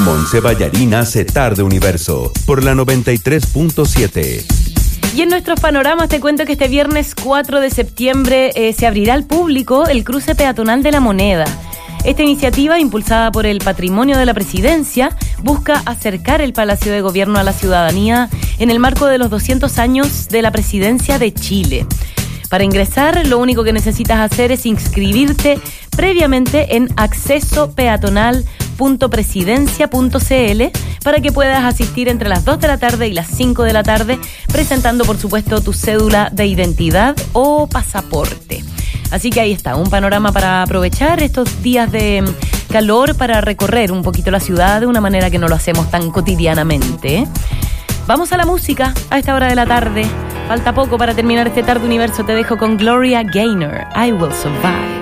Monse Ballarín hace Tarde Universo por la 93.7. Y en nuestros panoramas te cuento que este viernes 4 de septiembre se abrirá al público el cruce peatonal de La Moneda. Esta iniciativa, impulsada por el Patrimonio de la Presidencia, busca acercar el Palacio de Gobierno a la ciudadanía en el marco de los 200 años de la Presidencia de Chile. Para ingresar, lo único que necesitas hacer es inscribirte previamente en accesopeatonal.presidencia.cl para que puedas asistir entre las 2 de la tarde y las 5 de la tarde, presentando, por supuesto, tu cédula de identidad o pasaporte. Así que ahí está, un panorama para aprovechar estos días de calor para recorrer un poquito la ciudad de una manera que no lo hacemos tan cotidianamente. Vamos a la música a esta hora de la tarde. Falta poco para terminar este Tarde Universo. Te dejo con Gloria Gaynor, I Will Survive.